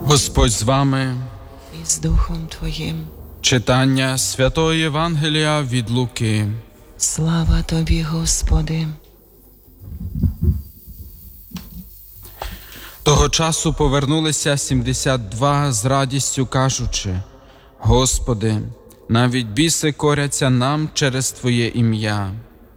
Господь з вами. І з Духом Твоїм. Читання Святого Євангелія від Луки. Слава Тобі, Господи. Того часу повернулися 72 з радістю кажучи: Господи, навіть біси коряться нам через Твоє ім'я.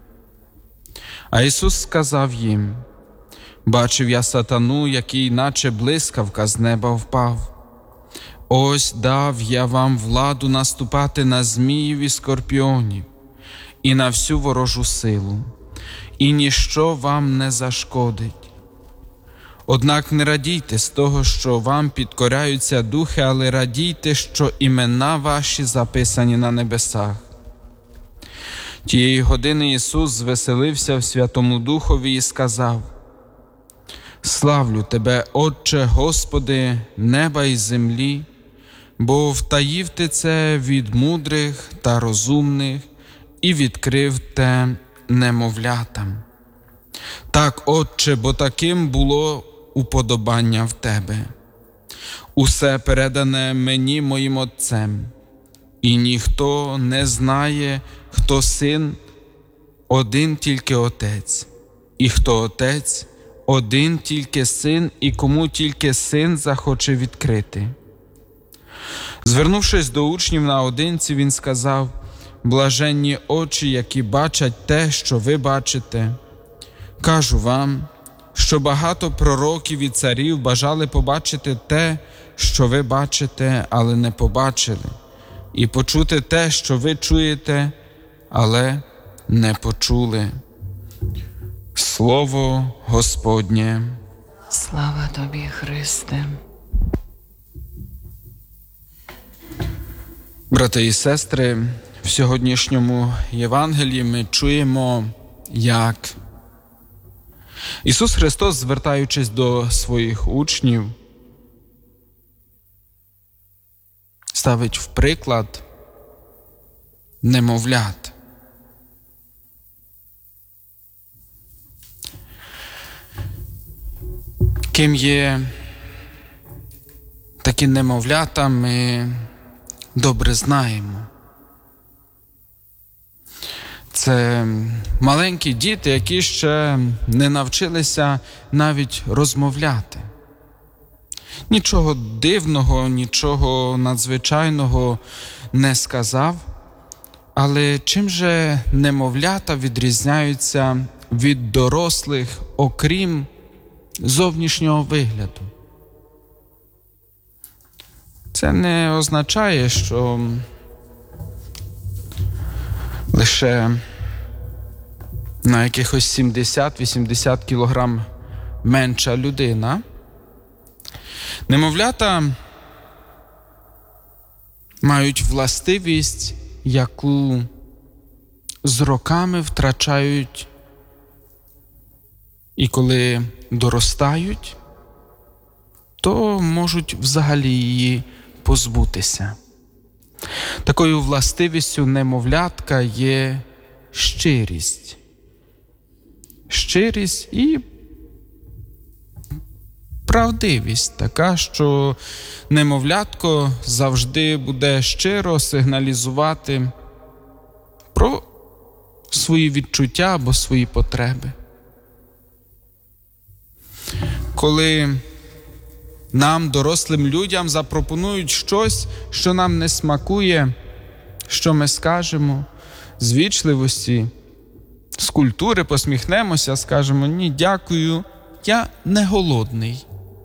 А Ісус сказав їм: бачив я сатану, який наче блискавка з неба впав. Ось дав я вам владу наступати на зміїв і скорпіонів і на всю ворожу силу, і ніщо вам не зашкодить. Однак не радійте з того, що вам підкоряються духи, але радійте, що імена ваші записані на небесах. Тієї години Ісус звеселився в Святому Духові і сказав: «Славлю Тебе, Отче, Господи, неба і землі, бо втаїв Ти це від мудрих та розумних і відкрив те немовлятам. Так, Отче, бо таким було уподобання в Тебе. Усе передане мені моїм Отцем, і ніхто не знає, хто син, один тільки Отець, і хто Отець, один тільки син, і кому тільки син захоче відкрити». Звернувшись до учнів наодинці, він сказав: «Блаженні очі, які бачать те, що ви бачите. Кажу вам, що багато пророків і царів бажали побачити те, що ви бачите, але не побачили, і почути те, що ви чуєте, але не почули». Слово Господнє. Слава Тобі, Христе. Брати і сестри, в сьогоднішньому Євангелії ми чуємо, як Ісус Христос, звертаючись до своїх учнів, ставить в приклад немовлят. Ким є такі немовлята, ми добре знаємо. Це маленькі діти, які ще не навчилися навіть розмовляти. Нічого дивного, нічого надзвичайного не сказав, але чим же немовлята відрізняються від дорослих, окрім зовнішнього вигляду? Це не означає, що лише на якихось 70-80 кілограм менша людина. Немовлята мають властивість, яку з роками втрачають, і коли доростають, то можуть взагалі її позбутися. Такою властивістю немовлятка є щирість. Щирість і правдивість така, що немовлятко завжди буде щиро сигналізувати про свої відчуття або свої потреби. Коли нам, дорослим людям, запропонують щось, що нам не смакує, що ми скажемо з вічливості, з культури, посміхнемося, скажемо: «Ні, дякую, я не голодний».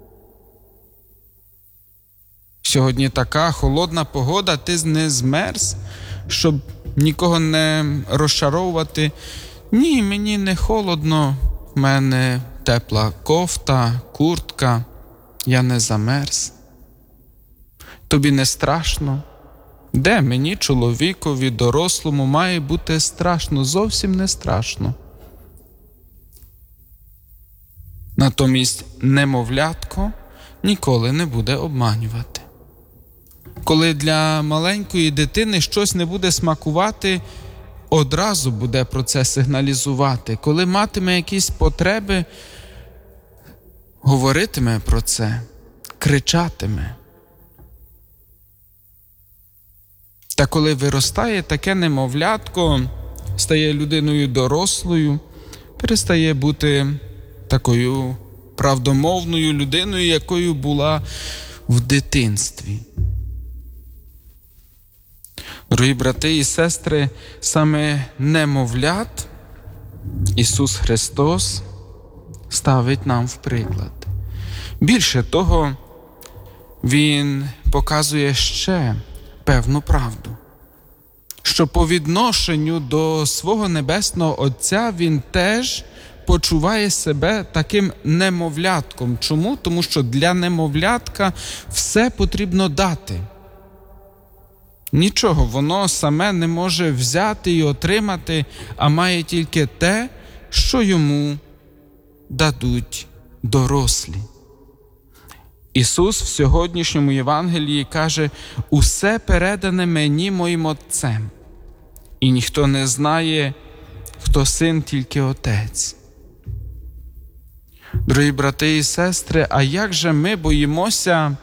Сьогодні така холодна погода, ти не змерз, щоб нікого не розчаровувати. «Ні, мені не холодно, в мене тепла кофта, куртка, я не замерз». Тобі не страшно? Де мені, чоловікові, дорослому, має бути страшно? Зовсім не страшно. Натомість немовлятко ніколи не буде обманювати. Коли для маленької дитини щось не буде смакувати, одразу буде про це сигналізувати. Коли матиме якісь потреби, говоритиме про це, кричатиме. Та коли виростає таке немовлятко, стає людиною дорослою, перестає бути такою правдомовною людиною, якою була в дитинстві. Дорогі брати і сестри, саме немовлят Ісус Христос ставить нам в приклад. Більше того, Він показує ще певну правду, що по відношенню до свого Небесного Отця Він теж почуває себе таким немовлятком. Чому? Тому що для немовлятка все потрібно дати. Нічого воно саме не може взяти і отримати, а має тільки те, що йому дадуть дорослі. Ісус в сьогоднішньому Євангелії каже: «Усе передане мені моїм Отцем, і ніхто не знає, хто Син, тільки Отець». Дорогі брати і сестри, а як же ми боїмося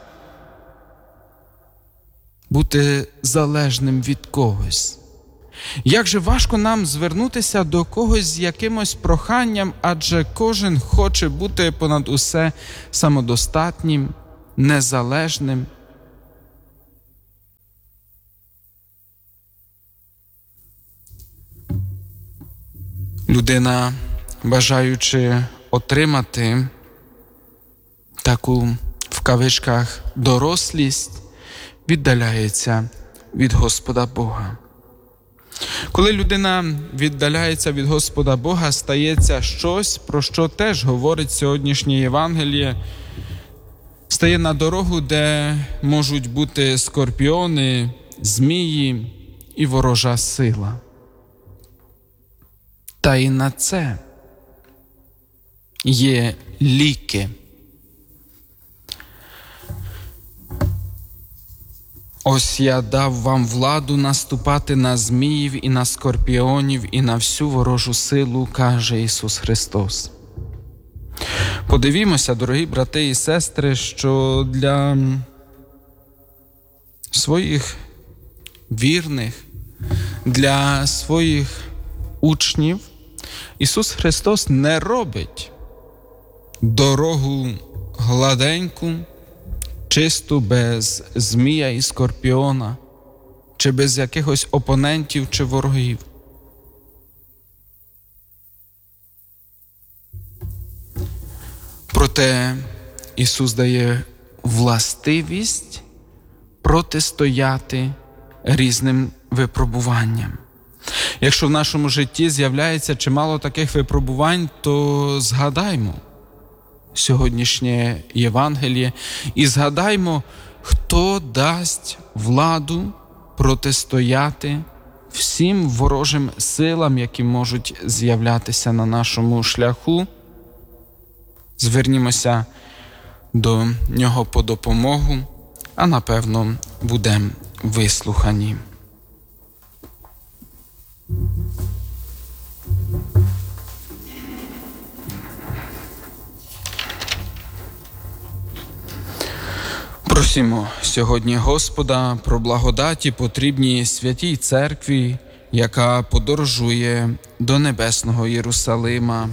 бути залежним від когось? Як же важко нам звернутися до когось з якимось проханням, адже кожен хоче бути понад усе самодостатнім, незалежним. Людина, бажаючи отримати таку, в кавичках, дорослість, віддаляється від Господа Бога. Коли людина віддаляється від Господа Бога, стається щось, про що теж говорить сьогоднішнє Євангеліє. Стає на дорогу, де можуть бути скорпіони, змії і ворожа сила. Та і на це є ліки. Ось я дав вам владу наступати на зміїв і на скорпіонів і на всю ворожу силу, каже Ісус Христос. Подивімося, дорогі брати і сестри, що для своїх вірних, для своїх учнів Ісус Христос не робить дорогу гладеньку, чисту, без змія і скорпіона, чи без якихось опонентів чи ворогів. Проте Ісус дає властивість протистояти різним випробуванням. Якщо в нашому житті з'являється чимало таких випробувань, то згадаймо сьогоднішнє Євангеліє і згадаймо, хто дасть владу протистояти всім ворожим силам, які можуть з'являтися на нашому шляху. Звернімося до Нього по допомогу, а напевно будемо вислухані. Просимо сьогодні Господа про благодаті потрібні святій церкві, яка подорожує до небесного Єрусалима.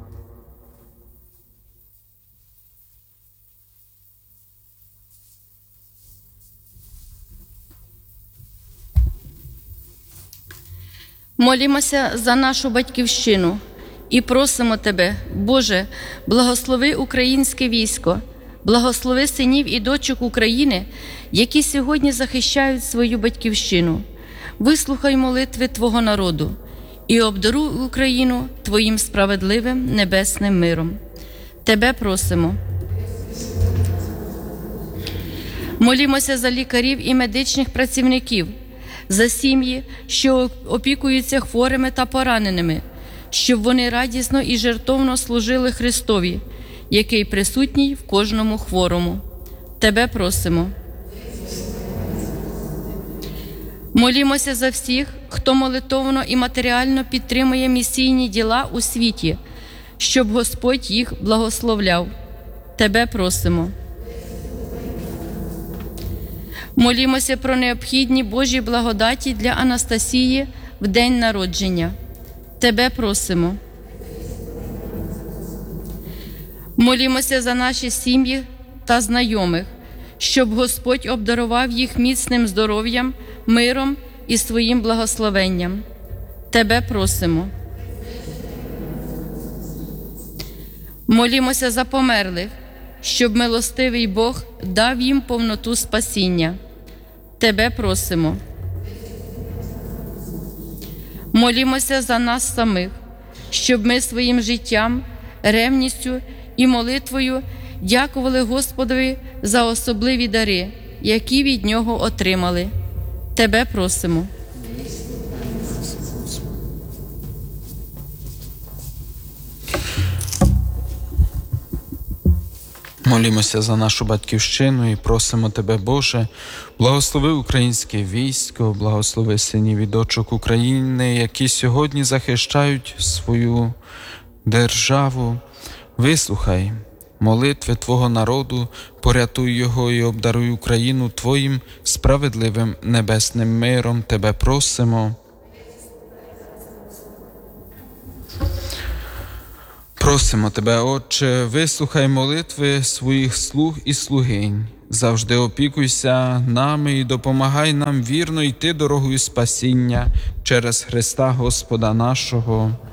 Молімося за нашу батьківщину і просимо Тебе, Боже, благослови українське військо, благослови синів і дочок України, які сьогодні захищають свою батьківщину. Вислухай молитви Твого народу і обдаруй Україну Твоїм справедливим небесним миром. Тебе просимо. Молімося за лікарів і медичних працівників, за сім'ї, що опікуються хворими та пораненими, щоб вони радісно і жертовно служили Христові, який присутній в кожному хворому. Тебе просимо. Молімося за всіх, хто молитовно і матеріально підтримує місійні діла у світі, щоб Господь їх благословляв. Тебе просимо. Молімося про необхідні Божі благодаті для Анастасії в день народження. Тебе просимо. Молімося за наші сім'ї та знайомих, щоб Господь обдарував їх міцним здоров'ям, миром і своїм благословенням. Тебе просимо. Молімося за померлих, щоб милостивий Бог дав їм повноту спасіння. Тебе просимо. Молімося за нас самих, щоб ми своїм життям, ревністю і молитвою дякували Господові за особливі дари, які від Нього отримали. Тебе просимо. Молімося за нашу батьківщину і просимо Тебе, Боже, благослови українське військо, благослови синів і дочок України, які сьогодні захищають свою державу. Вислухай молитви Твого народу, порятуй його і обдаруй Україну Твоїм справедливим небесним миром. Тебе просимо. Просимо Тебе, Отче, вислухай молитви своїх слуг і слугинь. Завжди опікуйся нами і допомагай нам вірно йти дорогою спасіння через Христа Господа нашого.